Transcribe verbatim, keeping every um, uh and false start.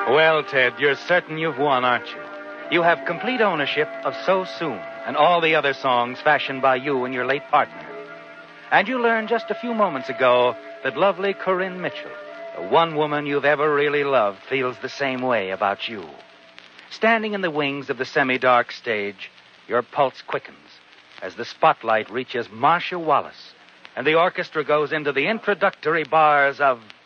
Well, Ted, you're certain you've won, aren't you? You have complete ownership of So Soon and all the other songs fashioned by you and your late partner. And you learned just a few moments ago that lovely Corinne Mitchell, the one woman you've ever really loved, feels the same way about you. Standing in the wings of the semi-dark stage, your pulse quickens as the spotlight reaches Marcia Wallace and the orchestra goes into the introductory bars of